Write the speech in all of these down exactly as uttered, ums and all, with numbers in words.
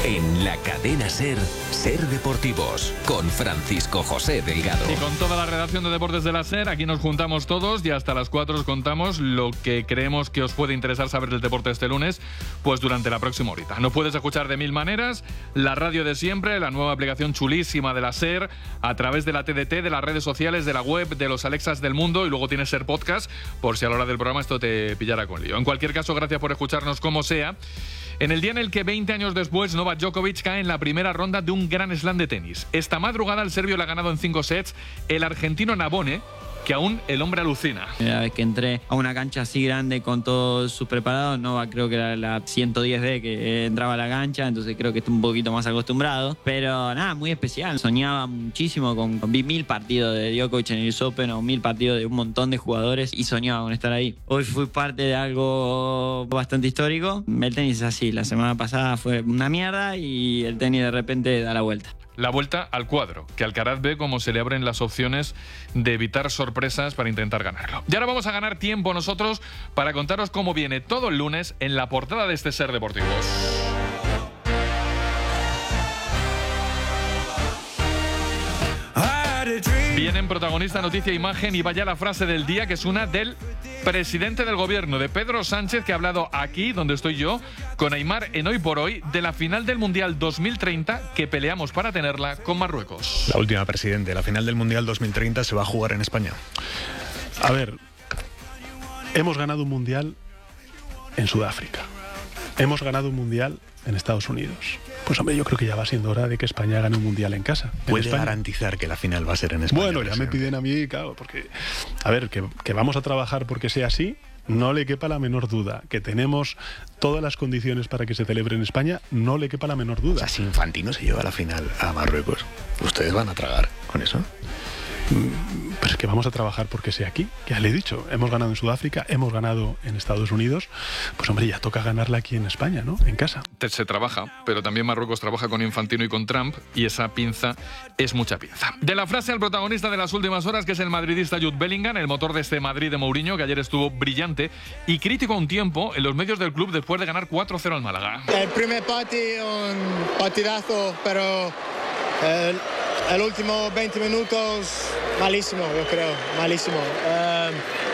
En la cadena SER, SER Deportivos, con Francisco José Delgado. Y con toda la redacción de Deportes de la SER, aquí nos juntamos todos y hasta las cuatro os contamos lo que creemos que os puede interesar saber del deporte este lunes, pues durante la próxima horita. Nos puedes escuchar de mil maneras, la radio de siempre, la nueva aplicación chulísima de la SER, a través de la T D T, de las redes sociales, de la web, de los Alexas del mundo, y luego tienes SER Podcast, por si a la hora del programa esto te pillara con lío. En cualquier caso, gracias por escucharnos como sea. En el día en el que veinte años después Novak Djokovic cae en la primera ronda de un Grand Slam de tenis. Esta madrugada el serbio le ha ganado en cinco sets el argentino Nabone, que aún el hombre alucina. La vez que entré a una cancha así grande con todos sus preparados, Novak creo que era la ciento diez D que entraba a la cancha, entonces creo que estoy un poquito más acostumbrado. Pero nada, muy especial. Soñaba muchísimo con... Vi mil partidos de Djokovic en el U S Open o mil partidos de un montón de jugadores y soñaba con estar ahí. Hoy fui parte de algo bastante histórico. El tenis es así. La semana pasada fue una mierda y el tenis de repente da la vuelta. La vuelta al cuadro, que Alcaraz ve cómo se le abren las opciones de evitar sorpresas para intentar ganarlo. Y ahora vamos a ganar tiempo nosotros para contaros cómo viene todo el lunes en la portada de este SER Deportivos. Vienen protagonista, noticia, imagen y vaya la frase del día, que es una del presidente del gobierno, de Pedro Sánchez, que ha hablado aquí, donde estoy yo, con Aimar en Hoy por Hoy, de la final del Mundial dos mil treinta, que peleamos para tenerla con Marruecos. La última, presidente. La final del Mundial dos mil treinta se va a jugar en España. A ver, hemos ganado un Mundial en Sudáfrica. Hemos ganado un Mundial en Estados Unidos. Pues hombre, yo creo que ya va siendo hora de que España gane un Mundial en casa. ¿Puede España garantizar que la final va a ser en España? Bueno, ya presidente? me piden a mí, claro, porque... A ver, que, que vamos a trabajar porque sea así, no le quepa la menor duda. Que tenemos todas las condiciones para que se celebre en España, no le quepa la menor duda. O sea, si Infantino se lleva la final a Marruecos, ¿ustedes van a tragar con eso? Pero es que vamos a trabajar porque sea aquí. Ya le he dicho, hemos ganado en Sudáfrica, hemos ganado en Estados Unidos. Pues hombre, ya toca ganarla aquí en España, ¿no? En casa. Se trabaja, pero también Marruecos trabaja con Infantino y con Trump, y esa pinza es mucha pinza. De la frase al protagonista de las últimas horas, que es el madridista Jude Bellingham, el motor de este Madrid de Mourinho, que ayer estuvo brillante y crítico a un tiempo en los medios del club después de ganar cuatro cero al Málaga. El primer partido, un partidazo, pero el, el último veinte minutos, malísimo, yo creo, malísimo. Uh,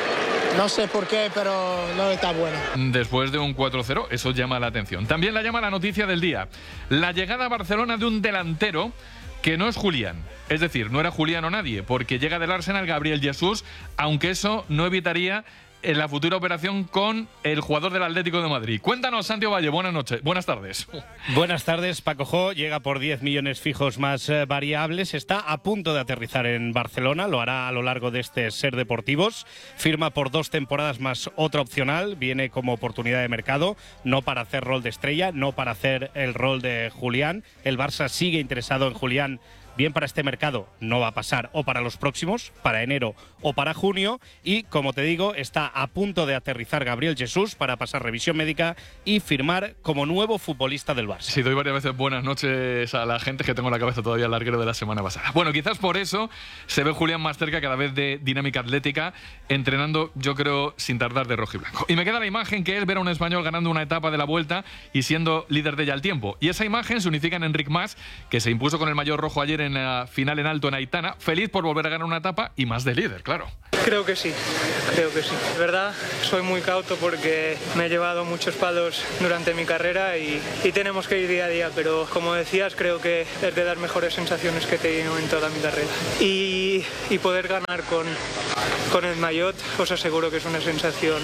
no sé por qué, pero no está bueno. Después de un cuatro cero, eso llama la atención. También la llama la noticia del día. La llegada a Barcelona de un delantero que no es Julián. Es decir, no era Julián o nadie, porque llega del Arsenal Gabriel Jesús, aunque eso no evitaría en la futura operación con el jugador del Atlético de Madrid. Cuéntanos, Santiago Valle, buenas noches, buenas tardes. Buenas tardes, Paco Jo, llega por diez millones fijos más eh, variables, está a punto de aterrizar en Barcelona, lo hará a lo largo de este SER Deportivos, firma por dos temporadas más otra opcional, viene como oportunidad de mercado, no para hacer rol de estrella, no para hacer el rol de Julián, el Barça sigue interesado en Julián, bien para este mercado, no va a pasar, o para los próximos, para enero o para junio, y como te digo, está a punto de aterrizar Gabriel Jesús para pasar revisión médica y firmar como nuevo futbolista del Barça. Sí, doy varias veces buenas noches a la gente, que tengo la cabeza todavía al larguero de la semana pasada. Bueno, quizás por eso se ve Julián más cerca cada vez de dinámica atlética, entrenando, yo creo, sin tardar de rojo y blanco. Y me queda la imagen que es ver a un español ganando una etapa de la Vuelta y siendo líder de ella al tiempo. Y esa imagen se unifica en Enric Mas, que se impuso con el maillot rojo ayer en la final en alto en Aitana, feliz por volver a ganar una etapa y más de líder, claro. Creo que sí, creo que sí. De verdad, soy muy cauto porque me he llevado muchos palos durante mi carrera y, y tenemos que ir día a día, pero como decías, creo que es de las mejores sensaciones que he tenido en toda mi carrera. Y, y poder ganar con, con el maillot, os aseguro que es una sensación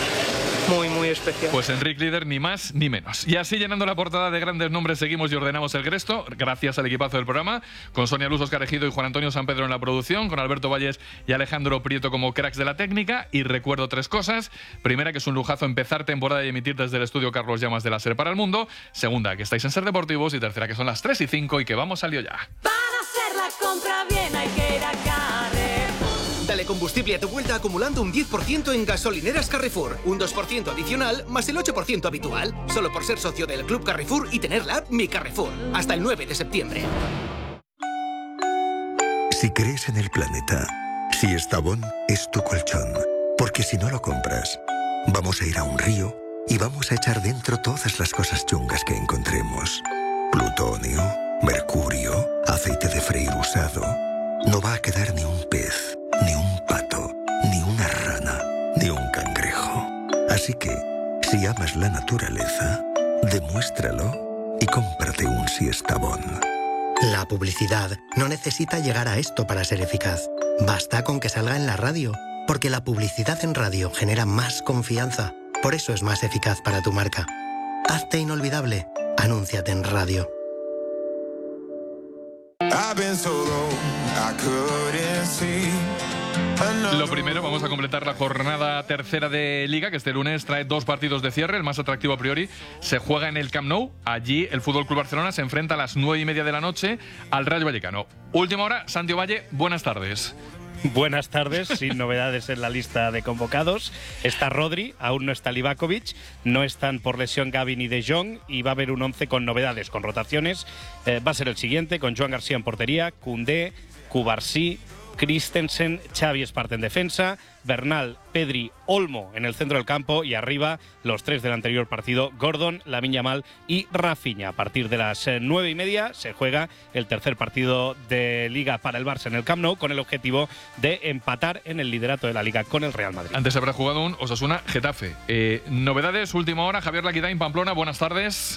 muy, muy especial. Pues Enric líder, ni más ni menos. Y así, llenando la portada de grandes nombres, seguimos y ordenamos el resto, gracias al equipazo del programa, con Sonia Luz, Óscar Ejido y Juan Antonio San Pedro en la producción, con Alberto Valles y Alejandro Prieto como cracks de la técnica. Y recuerdo tres cosas. Primera, que es un lujazo empezar temporada y emitir desde el estudio Carlos Llamas de la SER para el mundo. Segunda, que estáis en SER Deportivos. Y tercera, que son las tres y cinco y que vamos al lío ya. Para hacer la compra bien hay que ir a Carrefour. Dale combustible a tu vuelta acumulando un diez por ciento en gasolineras Carrefour. Un dos por ciento adicional más el ocho por ciento habitual. Solo por ser socio del Club Carrefour y tener la app Mi Carrefour. Hasta el nueve de septiembre. Si crees en el planeta, si Estavón es tu colchón. Porque si no lo compras, vamos a ir a un río y vamos a echar dentro todas las cosas chungas que encontremos. plutonio, mercurio, aceite de freír usado. No va a quedar ni un pez, ni un pato, ni una rana, ni un cangrejo. Así que, si amas la naturaleza, demuéstralo y cómprate un Siestabón. La publicidad no necesita llegar a esto para ser eficaz. Basta con que salga en la radio, porque la publicidad en radio genera más confianza. Por eso es más eficaz para tu marca. Hazte inolvidable. Anúnciate en radio. Lo primero, vamos a completar la jornada tercera de Liga, que este lunes trae dos partidos de cierre. El más atractivo a priori se juega en el Camp Nou. Allí el F C Barcelona se enfrenta a las nueve y media de la noche al Rayo Vallecano. Última hora, Santi Ovalle, buenas tardes. Buenas tardes, sin novedades en la lista de convocados. Está Rodri, aún no está Livakovic, no están por lesión Gavi ni De Jong y va a haber un once con novedades, con rotaciones. Eh, va a ser el siguiente, con Joan García en portería, Koundé, Cubarsí, Christensen, Xavi Esparta en defensa, Bernal, Pedri, Olmo en el centro del campo y arriba los tres del anterior partido, Gordon, Lamine Yamal y Rafinha. A partir de las nueve y media se juega el tercer partido de Liga para el Barça en el Camp Nou con el objetivo de empatar en el liderato de la Liga con el Real Madrid. Antes habrá jugado un Osasuna-Getafe. Eh, novedades, última hora, Javier Laquidain, Pamplona, buenas tardes.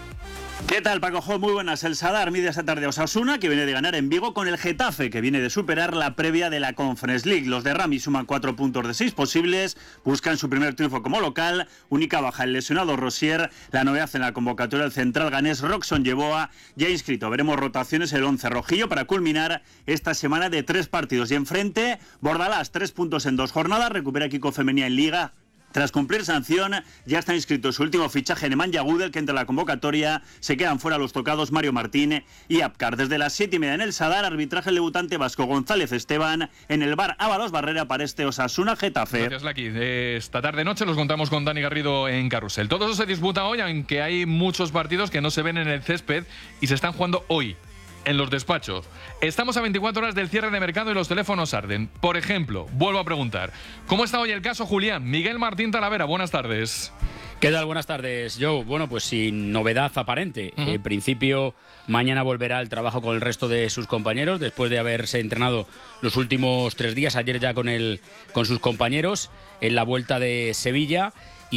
¿Qué tal, Paco Jo? Muy buenas. El Sadar mide esta tarde a Osasuna, que viene de ganar en Vigo, con el Getafe, que viene de superar la previa de la Conference League. Los de Rami suman cuatro puntos de seis posibles, buscan su primer triunfo como local. Única baja el lesionado Rosier. La novedad en la convocatoria del central ganés Roxon Yeboah, ya inscrito. Veremos rotaciones el once rojillo para culminar esta semana de tres partidos. Y enfrente, Bordalás, tres puntos en dos jornadas, recupera Kiko Femenía en Liga. Tras cumplir sanción, ya está inscrito su último fichaje, Nemanja Gudel, que entre la convocatoria se quedan fuera los tocados Mario Martín y Apcar. Desde las siete y media en el Sadar, arbitraje el debutante vasco González Esteban. En el bar Ábalos Barrera para este Osasuna Getafe. Gracias, Laki. Esta tarde noche los contamos con Dani Garrido en Carrusel. Todo eso se disputa hoy, aunque hay muchos partidos que no se ven en el césped y se están jugando hoy en los despachos. Estamos a veinticuatro horas del cierre de mercado y los teléfonos arden. Por ejemplo, vuelvo a preguntar, ¿cómo está hoy el caso Julián? Miguel Martín Talavera, buenas tardes. ¿Qué tal? Buenas tardes, Joe. Bueno, pues sin novedad aparente. Uh-huh. En principio, mañana volverá al trabajo con el resto de sus compañeros, después de haberse entrenado los últimos tres días, ayer ya con, el, con sus compañeros, en la vuelta de Sevilla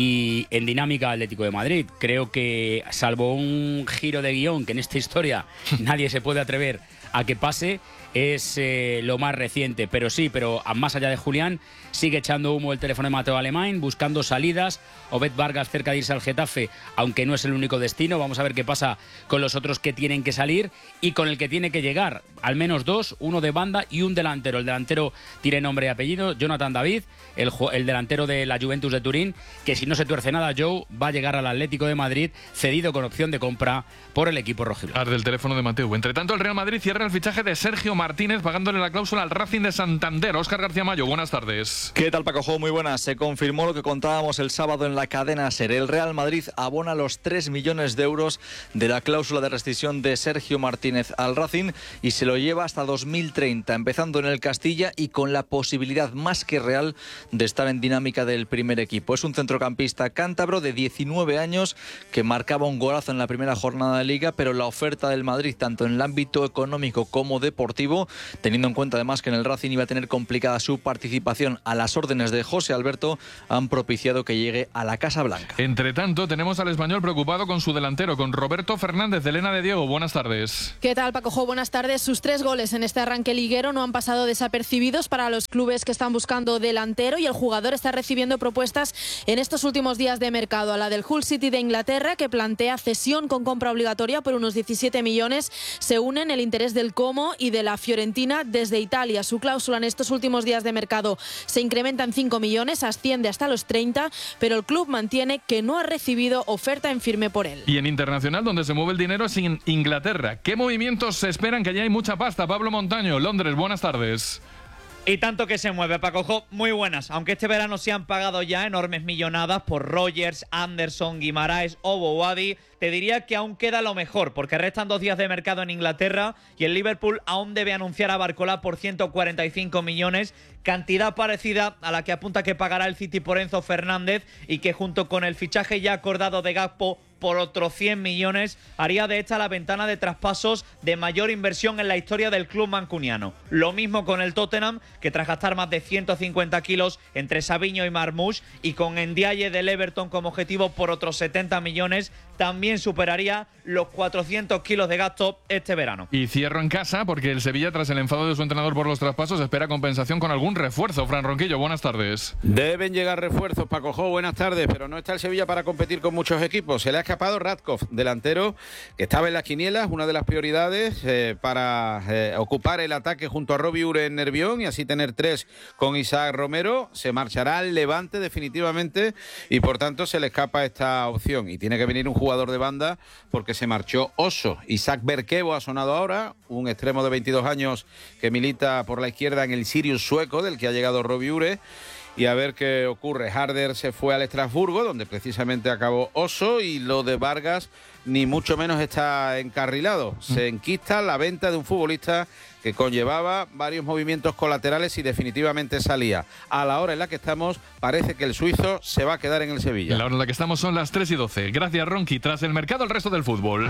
y en dinámica Atlético de Madrid. Creo que, salvo un giro de guión que en esta historia nadie se puede atrever a que pase, es eh, lo más reciente. Pero sí, pero más allá de Julián, sigue echando humo el teléfono de Mateo Alemán, buscando salidas. Obed Vargas cerca de irse al Getafe, aunque no es el único destino. Vamos a ver qué pasa con los otros que tienen que salir y con el que tiene que llegar. Al menos dos, uno de banda y un delantero. El delantero tiene nombre y apellido, Jonathan David, el, el delantero de la Juventus de Turín, que si no se tuerce nada, Joe, va a llegar al Atlético de Madrid, cedido con opción de compra por el equipo rojiblanco. Arde el teléfono de Mateo. Entre tanto, el Real Madrid cierra el fichaje de Sergio Martínez, pagándole la cláusula al Racing de Santander. Óscar García Mayo, buenas tardes. ¿Qué tal, Paco Jo? Muy buenas. Se confirmó lo que contábamos el sábado en la cadena SER. El Real Madrid abona los tres millones de euros de la cláusula de rescisión de Sergio Martínez al Racing y se lo lleva hasta dos mil treinta, empezando en el Castilla y con la posibilidad más que real de estar en dinámica del primer equipo. Es un centrocampista cántabro de diecinueve años que marcaba un golazo en la primera jornada de Liga, pero la oferta del Madrid, tanto en el ámbito económico como deportivo, teniendo en cuenta además que en el Racing iba a tener complicada su participación a las órdenes de José Alberto, han propiciado que llegue a la Casa Blanca. Entre tanto, tenemos al español preocupado con su delantero, con Roberto Fernández. de Elena de Diego, buenas tardes. ¿Qué tal, Paco Jo? Buenas tardes. Sus tres goles en este arranque liguero no han pasado desapercibidos para los clubes que están buscando delantero y el jugador está recibiendo propuestas en estos últimos días de mercado. A la del Hull City de Inglaterra, que plantea cesión con compra obligatoria por unos diecisiete millones, se unen el interés del Como y de la Fiorentina desde Italia. Su cláusula en estos últimos días de mercado se incrementa en cinco millones, asciende hasta los treinta, pero el club mantiene que no ha recibido oferta en firme por él. Y en internacional, donde se mueve el dinero, es en Inglaterra. ¿Qué movimientos se esperan? Que ya hay mucha pasta. Pablo Montaño, Londres, buenas tardes. Y tanto que se mueve, Paco Jo, muy buenas. Aunque este verano se han pagado ya enormes millonadas por Rogers, Anderson, Guimaraes o Bouadi, te diría que aún queda lo mejor, porque restan dos días de mercado en Inglaterra y el Liverpool aún debe anunciar a Barcola por ciento cuarenta y cinco millones, cantidad parecida a la que apunta que pagará el City por Enzo Fernández y que junto con el fichaje ya acordado de Gakpo por otros cien millones, haría de esta la ventana de traspasos de mayor inversión en la historia del club mancuniano. Lo mismo con el Tottenham, que tras gastar más de ciento cincuenta kilos entre Savinho y Marmoush, y con Ndiaye del Everton como objetivo por otros setenta millones, también superaría los cuatrocientos kilos de gasto este verano. Y cierro en casa porque el Sevilla, tras el enfado de su entrenador por los traspasos, espera compensación con algún refuerzo. Fran Ronquillo, buenas tardes. Deben llegar refuerzos, Paco Jo, buenas tardes, pero no está el Sevilla para competir con muchos equipos. Se le ha escapado Radkov, delantero que estaba en las quinielas, una de las prioridades eh, para eh, ocupar el ataque junto a Robbie Ure en Nervión y así tener tres con Isaac Romero. Se marchará al Levante definitivamente y por tanto se le escapa esta opción y tiene que venir un jugador de banda porque se marchó Oso. Isaac Berkevo ha sonado ahora, un extremo de veintidós años que milita por la izquierda en el Sirius sueco, del que ha llegado Robbie Ure. Y a ver qué ocurre. Harder se fue al Estrasburgo, donde precisamente acabó Oso, y lo de Vargas ni mucho menos está encarrilado. Se enquista la venta de un futbolista que conllevaba varios movimientos colaterales y definitivamente salía. A la hora en la que estamos, parece que el suizo se va a quedar en el Sevilla. La hora en la que estamos son las tres y doce. Gracias, Ronqui. Tras el mercado, el resto del fútbol.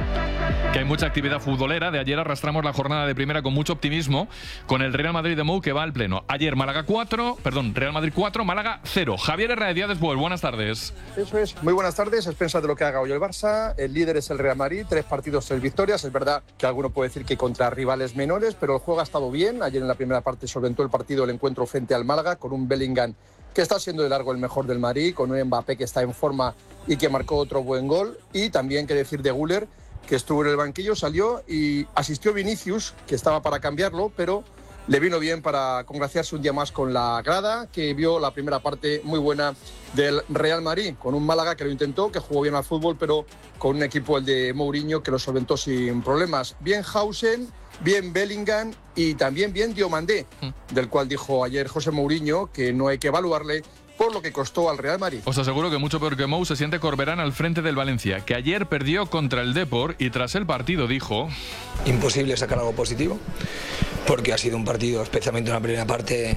Que hay mucha actividad futbolera. De ayer arrastramos la jornada de primera con mucho optimismo, con el Real Madrid de Mou que va al pleno. Ayer Málaga cuatro, perdón, Real Madrid cuatro, Málaga cero. Javier Herrera después, buenas tardes. Eso es, muy buenas tardes. Es pensar de lo que haga hoy el Barça. El líder es el Real Madrid, tres partidos, tres victorias. Es verdad que alguno puede decir que contra rivales menores, pero el juego ha estado bien. Ayer en la primera parte solventó el partido el encuentro frente al Málaga con un Bellingham que está siendo de largo el mejor del Madrid, con un Mbappé que está en forma y que marcó otro buen gol. Y también qué decir de Güler, que estuvo en el banquillo, salió y asistió Vinicius, que estaba para cambiarlo, pero le vino bien para congraciarse un día más con la grada, que vio la primera parte muy buena del Real Madrid, con un Málaga que lo intentó, que jugó bien al fútbol, pero con un equipo, el de Mourinho, que lo solventó sin problemas. Bien Hausen, bien Bellingham y también bien Diomandé, del cual dijo ayer José Mourinho que no hay que evaluarle por lo que costó al Real Madrid. Os aseguro que mucho peor que Mou se siente Corberán al frente del Valencia, que ayer perdió contra el Depor y tras el partido dijo: imposible sacar algo positivo, porque ha sido un partido, especialmente en la primera parte,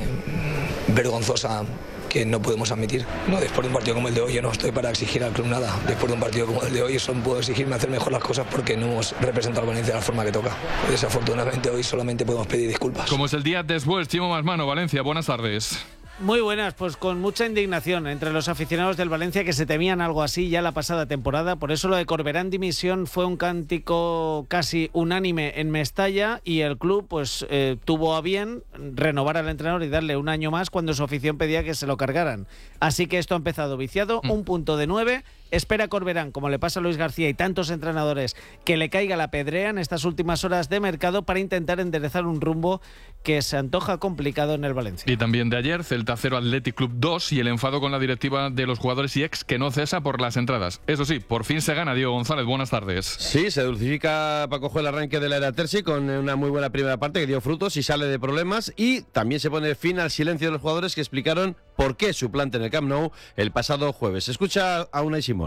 vergonzosa, que no podemos admitir. No, después de un partido como el de hoy, yo no estoy para exigir al club nada. Después de un partido como el de hoy, solo puedo exigirme hacer mejor las cosas porque no hemos representado al Valencia de la forma que toca. Desafortunadamente hoy solamente podemos pedir disculpas. Como es el día después, Chimo Masmano, Valencia, buenas tardes. Muy buenas, pues con mucha indignación entre los aficionados del Valencia que se temían algo así ya la pasada temporada. Por eso lo de Corberán dimisión fue un cántico casi unánime en Mestalla y el club pues eh, tuvo a bien renovar al entrenador y darle un año más cuando su afición pedía que se lo cargaran. Así que esto ha empezado viciado, mm. un punto de nueve. Espera Corberán, como le pasa a Luis García y tantos entrenadores, que le caiga la pedrea en estas últimas horas de mercado para intentar enderezar un rumbo que se antoja complicado en el Valencia. Y también de ayer, Celta cero, Athletic Club dos y el enfado con la directiva de los jugadores y ex que no cesa por las entradas. Eso sí, por fin se gana. Diego González, buenas tardes. Sí, se dulcifica Paco Jo el arranque de la era Terzi con una muy buena primera parte que dio frutos y sale de problemas, y también se pone fin al silencio de los jugadores que explicaron por qué suplante en el Camp Nou el pasado jueves. Escucha a Unai Simón.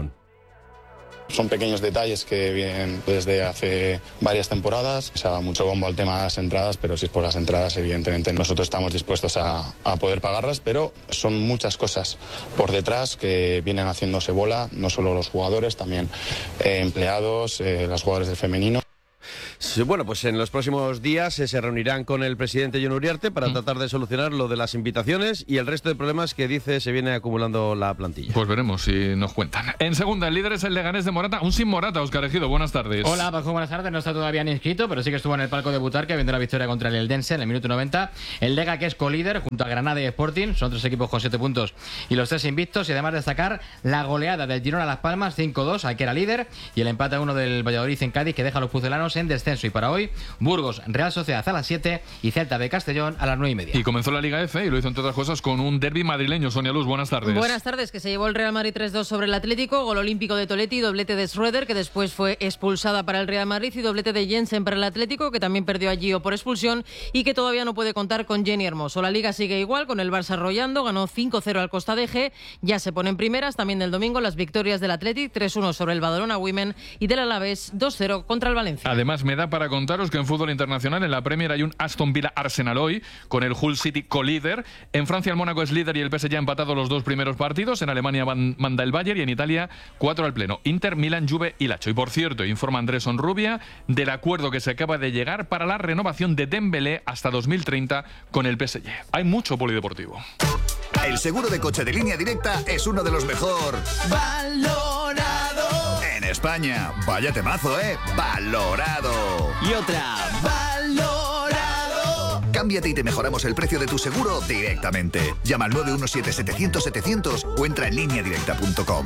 Son pequeños detalles que vienen desde hace varias temporadas. Se da mucho bombo al tema de las entradas, pero si es por las entradas, evidentemente nosotros estamos dispuestos a, a poder pagarlas, pero son muchas cosas por detrás que vienen haciéndose bola, no solo los jugadores, también eh, empleados, eh, los jugadores del femenino. Sí, bueno, pues en los próximos días eh, se reunirán con el presidente Jon Uriarte para mm. tratar de solucionar lo de las invitaciones y el resto de problemas que dice se viene acumulando la plantilla. Pues veremos si nos cuentan. En segunda, el líder es el Leganés de Morata, aún sin Morata. Óscar Ejido, buenas tardes. Hola, Paco, buenas tardes. No está todavía ni inscrito, pero sí que estuvo en el palco de Butarque viendo la victoria contra el Eldense en el minuto noventa. El Lega, que es colíder junto a Granada y Sporting, son tres equipos con siete puntos y los tres invictos, y además destacar la goleada del Girona a Las Palmas cinco dos, al que era líder, y el empate a uno del Valladolid en Cádiz, que deja a los pucelanos en descenso. Y para hoy, Burgos, Real Sociedad a las siete y Celta de Castellón a las nueve y media. Y comenzó la Liga F y lo hizo entre otras cosas con un derbi madrileño. Sonia Luz, buenas tardes. Buenas tardes, que se llevó el Real Madrid tres dos sobre el Atlético, gol olímpico de Toletti, doblete de Schroeder, que después fue expulsada para el Real Madrid, y doblete de Jensen para el Atlético, que también perdió a Gio por expulsión y que todavía no puede contar con Jenny Hermoso. La Liga sigue igual, con el Barça arrollando, ganó cinco cero al Costa de G, ya se ponen primeras. También del domingo las victorias del Atlético, tres uno sobre el Badalona Women, y del Alavés dos cero contra el Valencia. Además, medalla da para contaros que en fútbol internacional en la Premier hay un Aston Villa Arsenal hoy, con el Hull City colíder. En Francia el Mónaco es líder y el P S G ha empatado los dos primeros partidos. En Alemania van, manda el Bayern y en Italia cuatro al pleno. Inter, Milan, Juve y Lazio. Y por cierto, informa Andrés Onrubia del acuerdo que se acaba de llegar para la renovación de Dembélé hasta dos mil treinta con el P S G. Hay mucho polideportivo. El seguro de coche de Línea Directa es uno de los mejor valorado en España. Vaya temazo, ¿eh? Valorado. Y otra, valorado. Cámbiate y te mejoramos el precio de tu seguro directamente. Llama al nueve uno siete, setecientos, setecientos o entra en línea directa punto com.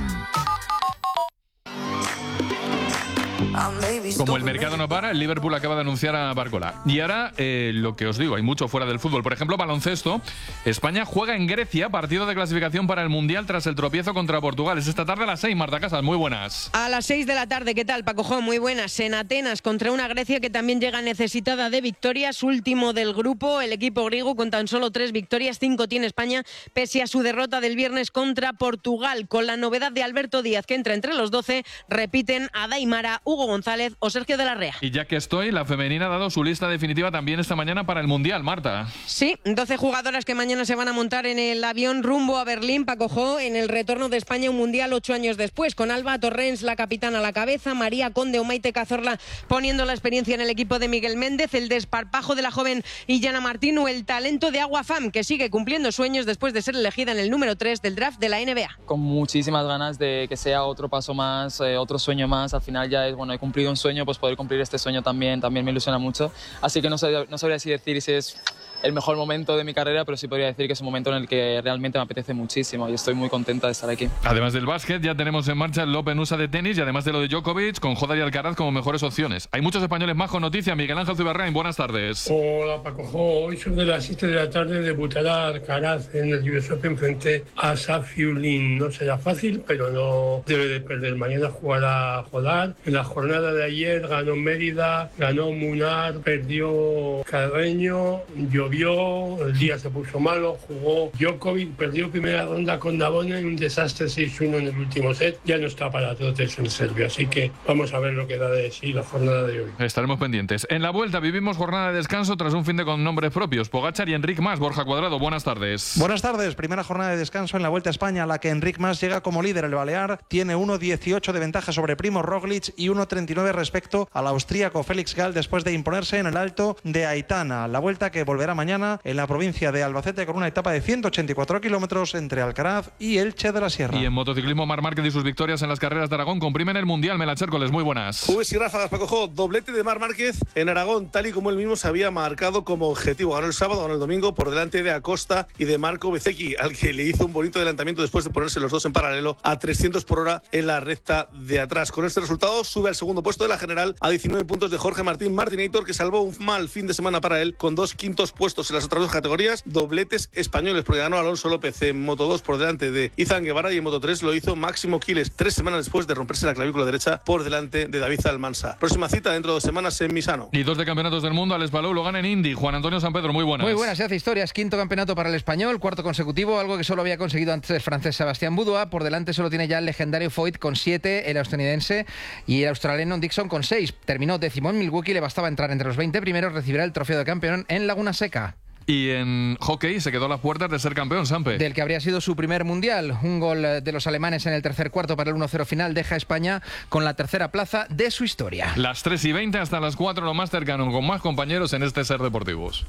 Como el mercado no para, el Liverpool acaba de anunciar a Barcola. Y ahora, eh, lo que os digo, hay mucho fuera del fútbol. Por ejemplo, baloncesto. España juega en Grecia, partido de clasificación para el Mundial tras el tropiezo contra Portugal. Es esta tarde a las seis, Marta Casas, muy buenas. A las seis de la tarde, ¿qué tal, Paco Jo? Muy buenas. En Atenas, contra una Grecia que también llega necesitada de victorias, último del grupo. El equipo griego con tan solo tres victorias, cinco tiene España, pese a su derrota del viernes contra Portugal. Con la novedad de Alberto Díaz, que entra entre los doce, repiten a Daimara, Hugo González o Sergio de la Rea. Y ya que estoy, la femenina ha dado su lista definitiva también esta mañana para el Mundial, Marta. Sí, doce jugadoras que mañana se van a montar en el avión rumbo a Berlín, Paco Jo, en el retorno de España a un Mundial ocho años después, con Alba Torrens, la capitana, a la cabeza, María Conde o Maite Cazorla poniendo la experiencia en el equipo de Miguel Méndez, el desparpajo de la joven Illana Martín o el talento de Agua Fam, que sigue cumpliendo sueños después de ser elegida en el número tres del draft de la N B A. Con muchísimas ganas de que sea otro paso más, eh, otro sueño más. Al final ya es, bueno, he cumplido un sueño, pues poder cumplir este sueño también, también me ilusiona mucho. Así que no sabría, no sabría si decir si es el mejor momento de mi carrera, pero sí podría decir que es un momento en el que realmente me apetece muchísimo y estoy muy contenta de estar aquí. Además del básquet, ya tenemos en marcha el Open U S A de tenis y además de lo de Djokovic, con Joda y Alcaraz como mejores opciones. Hay muchos españoles más con noticia. Miguel Ángel Zuberrain, buenas tardes. Hola, Paco Jo. Hoy sobre las siete de la tarde debutará Alcaraz en el U S Open frente a Safiullin. No será fácil, pero no debe de perder. Mañana jugará Jodar. En la jornada de ayer ganó Mérida, ganó Munar, perdió Carreño, llovió, el día se puso malo, jugó Djokovic, perdió primera ronda con Navone en un desastre seis uno en el último set. Ya no está para trotes en Serbia, así que vamos a ver lo que da de sí la jornada de hoy. Estaremos pendientes. En la vuelta vivimos jornada de descanso tras un fin de con nombres propios. Pogačar y Enric Mas. Borja Cuadrado, buenas tardes. Buenas tardes. Primera jornada de descanso en la Vuelta a España, a la que Enric Mas llega como líder. El balear tiene uno dieciocho de ventaja sobre Primo Roglic y uno treinta y nueve respecto al austríaco Félix Gall después de imponerse en el Alto de Aitana. La vuelta que volverá mañana en la provincia de Albacete con una etapa de ciento ochenta y cuatro kilómetros entre Alcaraz y Elche de la Sierra. Y en motociclismo, Marc Márquez y sus victorias en las carreras de Aragón comprimen el Mundial. Mela Chércoles, muy buenas. Juves y ráfagas, Paco Jo. Doblete de Marc Márquez en Aragón, tal y como él mismo se había marcado como objetivo. Ganó el sábado, ganó el domingo por delante de Acosta y de Marco Bezzecchi, al que le hizo un bonito adelantamiento después de ponerse los dos en paralelo a trescientos por hora en la recta de atrás. Con este resultado sube al segundo puesto de la general a diecinueve puntos de Jorge Martín Martinator, que salvó un mal fin de semana para él con dos quintos puestos en las otras dos categorías, dobletes españoles, porque ganó Alonso López en Moto dos por delante de Izan Guevara y en Moto tres lo hizo Máximo Quiles, tres semanas después de romperse la clavícula derecha por delante de David Almansa. Próxima cita dentro de dos semanas en Misano. Y dos de campeonatos del mundo, Alex Palou lo gana en Indy. Juan Antonio San Pedro, muy buenas. Muy buenas, se hace historia, es quinto campeonato para el español, cuarto consecutivo, algo que solo había conseguido antes el francés Sebastián Boudoir. Por delante solo tiene ya el legendario Foyt con siete, el estadounidense y el australiano Dixon con seis. Terminó décimo en Milwaukee, le bastaba entrar entre los veinte primeros, recibirá el trofeo de campeón en Laguna Seca. Y en hockey se quedó a las puertas de ser campeón, Sampe. Del que habría sido su primer mundial. Un gol de los alemanes en el tercer cuarto para el uno cero final deja a España con la tercera plaza de su historia. Las tres y veinte hasta las cuatro, lo más cercano, con más compañeros en este Ser Deportivos.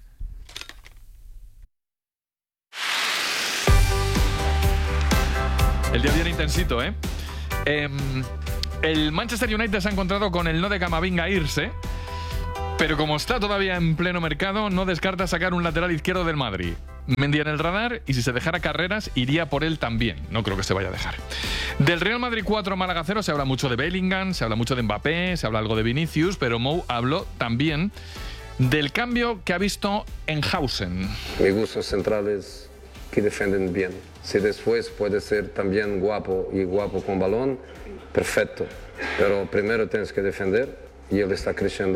El día viene intensito, ¿eh? eh el Manchester United se ha encontrado con el no de Camavinga irse. Pero como está todavía en pleno mercado, no descarta sacar un lateral izquierdo del Madrid. Mendy en el radar, y si se dejara Carreras, iría por él también. No creo que se vaya a dejar. Del Real Madrid cuatro, Málaga cero, se habla mucho de Bellingham, se habla mucho de Mbappé, se habla algo de Vinicius, pero Mou habló también del cambio que ha visto en Hausen. Me gustan centrales que defienden bien. Si después puede ser también guapo y guapo con balón, perfecto. Pero primero tienes que defender y él está creciendo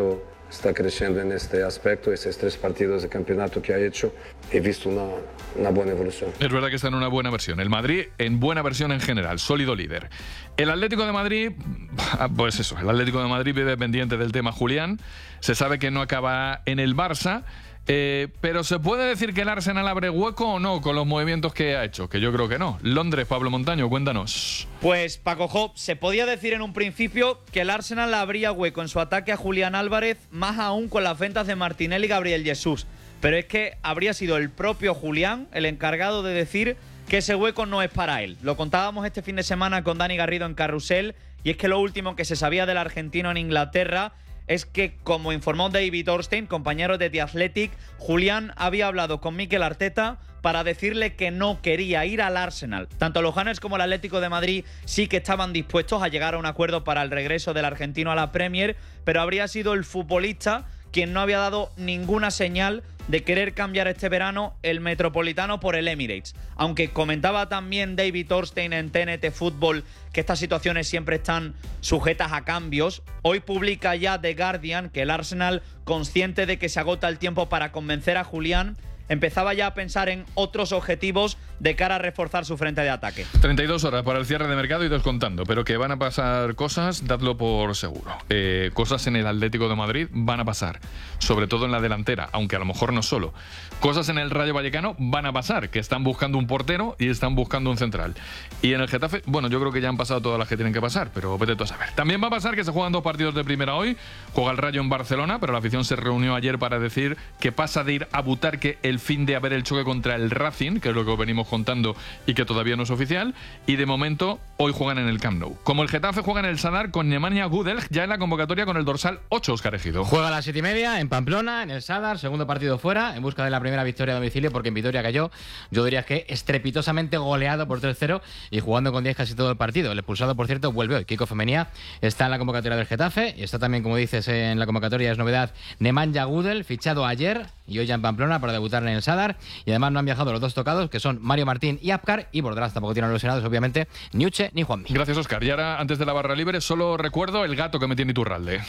está creciendo en este aspecto. Esos tres partidos de campeonato que ha hecho, he visto una, una buena evolución. Es verdad que está en una buena versión. El Madrid en buena versión en general, sólido líder. El Atlético de Madrid, pues eso, el Atlético de Madrid vive pendiente del tema Julián. Se sabe que no acaba en el Barça. Eh, pero ¿se puede decir que el Arsenal abre hueco o no con los movimientos que ha hecho? Que yo creo que no. Londres, Pablo Montaño, cuéntanos. Pues, Paco Jo, se podía decir en un principio que el Arsenal abría hueco en su ataque a Julián Álvarez, más aún con las ventas de Martinelli y Gabriel Jesús. Pero es que habría sido el propio Julián el encargado de decir que ese hueco no es para él. Lo contábamos este fin de semana con Dani Garrido en Carrusel, y es que lo último que se sabía del argentino en Inglaterra es que, como informó David Ornstein, compañero de The Athletic, Julián había hablado con Mikel Arteta para decirle que no quería ir al Arsenal. Tanto los Gunners como el Atlético de Madrid sí que estaban dispuestos a llegar a un acuerdo para el regreso del argentino a la Premier, pero habría sido el futbolista quien no había dado ninguna señal de querer cambiar este verano el Metropolitano por el Emirates. Aunque comentaba también David Ornstein en T N T Fútbol que estas situaciones siempre están sujetas a cambios, hoy publica ya The Guardian que el Arsenal, consciente de que se agota el tiempo para convencer a Julián, empezaba ya a pensar en otros objetivos de cara a reforzar su frente de ataque. treinta y dos horas para el cierre de mercado y descontando, pero que van a pasar cosas, dadlo por seguro. Eh, cosas en el Atlético de Madrid van a pasar, sobre todo en la delantera, aunque a lo mejor no solo. Cosas en el Rayo Vallecano van a pasar, que están buscando un portero y están buscando un central. Y en el Getafe, bueno, yo creo que ya han pasado todas las que tienen que pasar, pero vete tú a saber. También va a pasar que se juegan dos partidos de primera hoy. Juega el Rayo en Barcelona, pero la afición se reunió ayer para decir que pasa de ir a Butarque el fin de haber el choque contra el Racing, que es lo que venimos contando y que todavía no es oficial, y de momento hoy juegan en el Camp Nou. Como el Getafe juega en el Sadar con Nemanja Gudelj, ya en la convocatoria con el dorsal ocho, Óscar Ejido. Juega a las siete y media en Pamplona, en el Sadar, segundo partido fuera, en busca de la primera victoria a domicilio, porque en Vitoria cayó, yo diría que estrepitosamente goleado por tres cero y jugando con diez casi todo el partido. El expulsado, por cierto, vuelve hoy. Kiko Femenía está en la convocatoria del Getafe y está también, como dices, en la convocatoria, es novedad, Nemanja Gudelj, fichado ayer y hoy ya en Pamplona para debutar en el Sadar. Y además no han viajado los dos tocados, que son Mario Martín y Apcar, y por detrás tampoco tienen lesionados, obviamente, ni Uche ni Juanmi. Gracias, Óscar. Y ahora, antes de la barra libre, solo recuerdo el gato que me tiene Iturralde.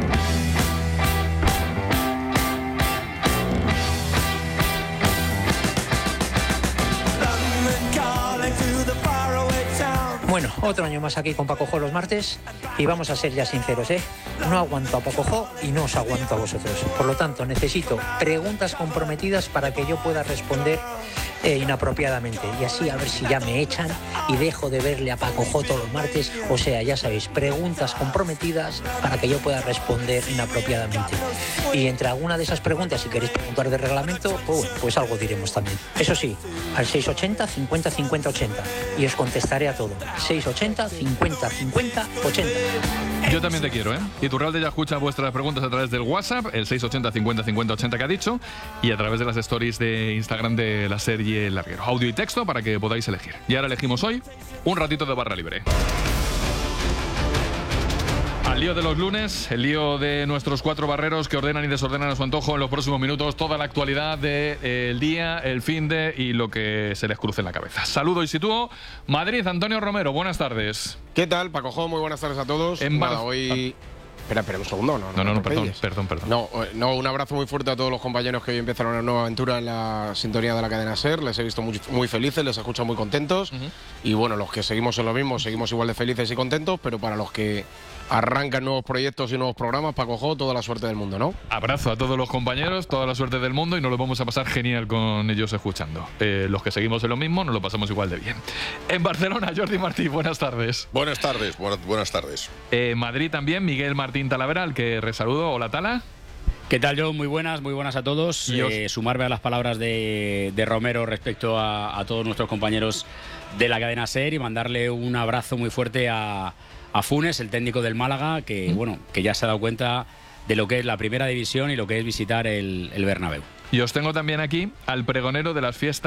Bueno, otro año más aquí con Paco Jo los martes y vamos a ser ya sinceros, ¿eh? No aguanto a Paco Jo y no os aguanto a vosotros. Por lo tanto, necesito preguntas comprometidas para que yo pueda responder eh, inapropiadamente. Y así a ver si ya me echan y dejo de verle a Paco Jo todos los martes. O sea, ya sabéis, preguntas comprometidas para que yo pueda responder inapropiadamente. Y entre alguna de esas preguntas, si queréis preguntar de reglamento, pues, pues algo diremos también. Eso sí, al seis ochenta, cincuenta, cincuenta, ochenta. Y os contestaré a todo. seis ochenta, cincuenta, cincuenta, ochenta. Yo también te quiero, ¿eh? Iturralde ya escucha vuestras preguntas a través del WhatsApp, el seis ochenta, cincuenta, cincuenta, ochenta que ha dicho, y a través de las stories de Instagram de la serie El Larguero. Audio y texto para que podáis elegir. Y ahora elegimos hoy un ratito de barra libre. Al lío de los lunes, el lío de nuestros cuatro barreros que ordenan y desordenan a su antojo en los próximos minutos toda la actualidad del de, eh, día, el finde y lo que se les cruce en la cabeza. Saludo y sitúo. Madrid, Antonio Romero, buenas tardes. ¿Qué tal, Paco Jo? Muy buenas tardes a todos. En Nada, hoy... Espera, espera un segundo. No, no, no, no, no perdón, perdón, perdón. No, no, un abrazo muy fuerte a todos los compañeros que hoy empezaron una nueva aventura en la sintonía de la cadena SER. Les he visto muy, muy felices, les he escuchado muy contentos. Uh-huh. Y bueno, los que seguimos en lo mismo, seguimos igual de felices y contentos, pero para los que arrancan nuevos proyectos y nuevos programas, Paco Jo, toda la suerte del mundo, ¿no? Abrazo a todos los compañeros, toda la suerte del mundo y nos lo vamos a pasar genial con ellos escuchando. Eh, los que seguimos en lo mismo nos lo pasamos igual de bien. En Barcelona, Jordi Martí, buenas tardes. Buenas tardes, buenas, buenas tardes. En eh, Madrid también, Miguel Martín Talavera, al que resaludo. Hola, Tala. ¿Qué tal, John? Muy buenas, muy buenas a todos. Eh, sumarme a las palabras de, de Romero respecto a, a todos nuestros compañeros de la cadena SER y mandarle un abrazo muy fuerte a a Funes, el técnico del Málaga, que bueno, que ya se ha dado cuenta de lo que es la primera división y lo que es visitar el, el Bernabéu. Y os tengo también aquí al pregonero de las fiestas